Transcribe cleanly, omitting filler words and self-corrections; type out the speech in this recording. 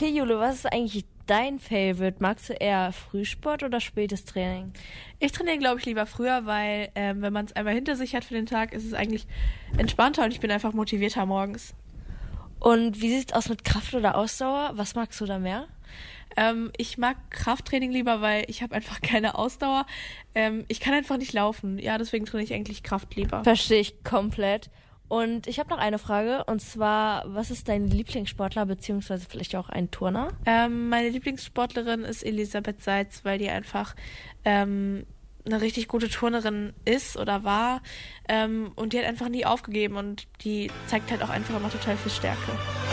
Okay, Jule, was ist eigentlich dein Favorite? Magst du eher Frühsport oder spätes Training? Ich trainiere, glaube ich, lieber früher, weil wenn man es einmal hinter sich hat für den Tag, ist es eigentlich entspannter und ich bin einfach motivierter morgens. Und wie sieht's aus mit Kraft oder Ausdauer? Was magst du da mehr? Ich mag Krafttraining lieber, weil ich habe einfach keine Ausdauer. Ich kann einfach nicht laufen. Ja, deswegen trainiere ich eigentlich Kraft lieber. Verstehe ich komplett. Und ich habe noch eine Frage, und zwar, was ist dein Lieblingssportler, beziehungsweise vielleicht auch ein Turner? Meine Lieblingssportlerin ist Elisabeth Seitz, weil die einfach eine richtig gute Turnerin ist oder war. Und die hat einfach nie aufgegeben und die zeigt halt auch einfach immer total viel Stärke.